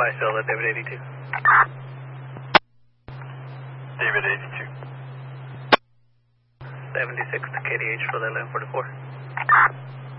Verify still at David 82. David 82. 76 to KDH for that 1144.